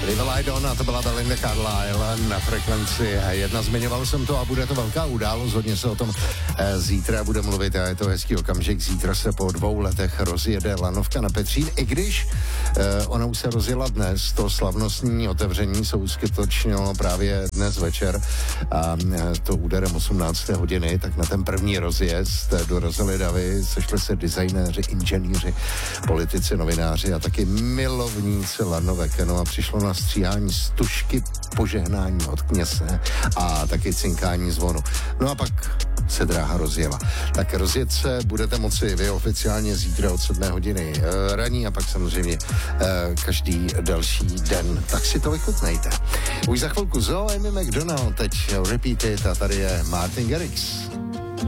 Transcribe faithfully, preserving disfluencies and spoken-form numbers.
Rival Idon, to byla Belinda Carlisle na frekvenci jedna. Zmiňoval jsem to a bude to velká událost, hodně se o tom e, zítra bude mluvit a je to hezký okamžik. Zítra se po dvou letech rozjede lanovka na Petřín, i když e, ona už se rozjela dnes, to slavnostní otevření se uskutečnilo právě dnes večer a e, to úderem osmnácté hodiny, tak na ten první rozjezd dorazili davy, sešli se designéři, inženýři, politici, novináři a taky milovníci lanovek. No a přišlo na stříhání stužky, požehnání od kněze a taky cinkání zvonu. No a pak se dráha rozjela. Tak rozjet se budete moci vy oficiálně zítra od sedmé hodiny e, raní a pak samozřejmě e, každý další den. Tak si to vychutnejte. Už za chvilku Zoe, Amy McDonald, teď Repeat It a tady je Martin Garrix.